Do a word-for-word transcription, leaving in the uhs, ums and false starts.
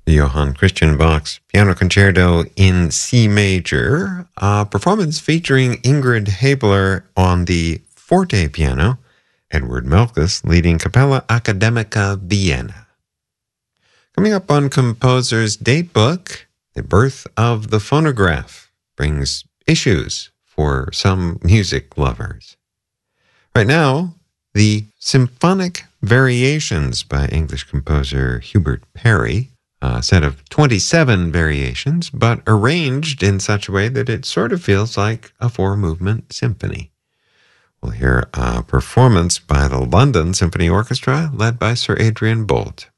Johann Christian Bach's Piano Concerto in C major, a performance featuring Ingrid Haebler on the forte piano, Edward Melkus leading Capella Academica Vienna. Coming up on Composer's Datebook, the birth of the phonograph brings issues for some music lovers. Right now, the Symphonic Variations by English composer Hubert Parry, a set of twenty-seven variations, but arranged in such a way that it sort of feels like a four-movement symphony. We'll hear a performance by the London Symphony Orchestra led by Sir Adrian Boult.